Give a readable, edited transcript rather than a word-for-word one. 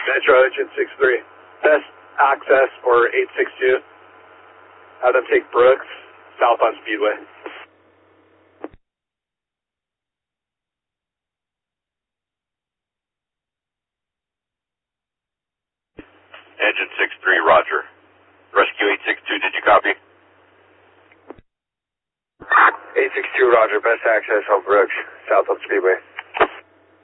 Metro Engine 6-3. Best access for 862. Have them take Brooks, south on Speedway. Engine 6-3, roger. Rescue 862, did you copy? 862, roger. Best access on Brooks, south on Speedway.